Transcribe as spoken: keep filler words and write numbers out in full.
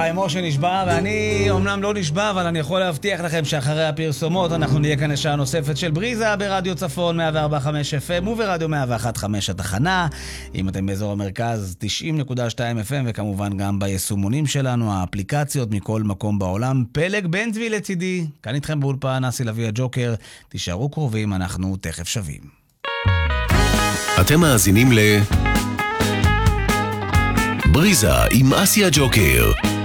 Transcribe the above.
חיים משה נשבע, ואני אומנם לא נשבע, אבל אני יכול להבטיח לכם שאחרי הפרסומות אנחנו נהיה כאן לשעה נוספת של בריזה ברדיו צפון מאה וארבע נקודה חמש אף אם וברדיו מאה ואחת נקודה חמש התחנה. אם אתם באזור המרכז תשעים נקודה שתיים אף אם, וכמובן גם ביישומונים שלנו, האפליקציות מכל מקום בעולם. פלג בן צבי לצידי, כאן איתכם באולפן, אסי לביא הג'וקר. תישארו קרובים, אנחנו תכף שווים. אתם מאזינים ל... בריזה עם אסי הג'וקר.